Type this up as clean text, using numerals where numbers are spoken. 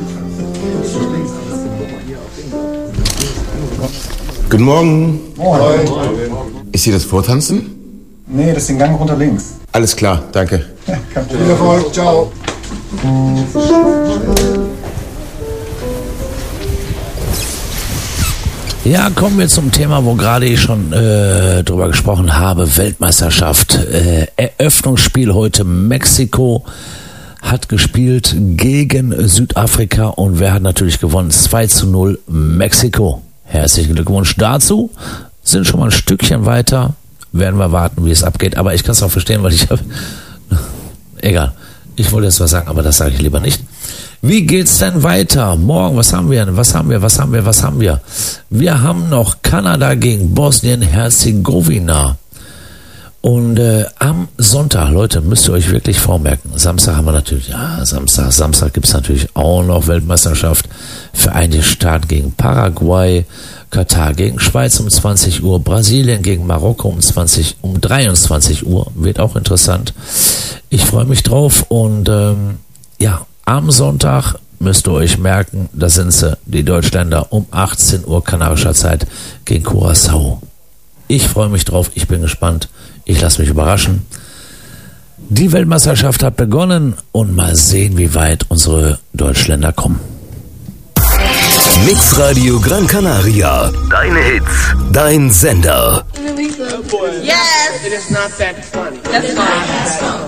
Guten Morgen. Moin. Ist hier das Vortanzen? Nee, das ist den Gang runter links. Alles klar, danke. Ja, viel Erfolg, ciao. Ja, kommen wir zum Thema, wo gerade ich schon drüber gesprochen habe, Weltmeisterschaft. Eröffnungsspiel heute. Mexiko hat gespielt gegen Südafrika und wer hat natürlich gewonnen? 2:0 Mexiko. Herzlichen Glückwunsch dazu. Sind schon mal ein Stückchen weiter. Werden wir warten, wie es abgeht. Aber ich kann es auch verstehen, weil ich habe... Egal. Ich wollte jetzt was sagen, aber das sage ich lieber nicht. Wie geht's denn weiter? Morgen, was haben wir? Wir haben noch Kanada gegen Bosnien-Herzegowina. Und am Sonntag, Leute, müsst ihr euch wirklich vormerken. Samstag haben wir natürlich, Samstag gibt's natürlich auch noch Weltmeisterschaft. Vereinigte Staaten gegen Paraguay, Katar gegen Schweiz um 20 Uhr, Brasilien gegen Marokko um 23 Uhr. Wird auch interessant. Ich freue mich drauf und am Sonntag müsst ihr euch merken, da sind sie, die Deutschländer, um 18 Uhr kanarischer Zeit gegen Curaçao. Ich freue mich drauf, ich bin gespannt, ich lasse mich überraschen. Die Weltmeisterschaft hat begonnen und mal sehen, wie weit unsere Deutschländer kommen. Mixradio Gran Canaria. Deine Hits, dein Sender. Yes! It is not that funny. That's fine.